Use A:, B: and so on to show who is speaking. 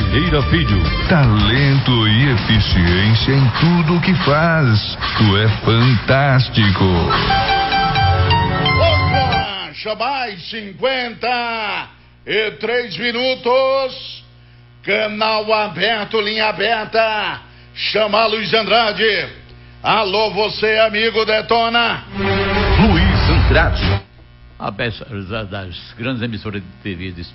A: Ferreira Filho. Talento e eficiência em tudo o que faz. Tu é fantástico.
B: Opa, mais 53 minutos. Canal aberto, linha aberta. Chama Luiz Andrade. Alô, você, amigo Detona.
A: Luiz Andrade.
C: A peça das grandes emissoras de TV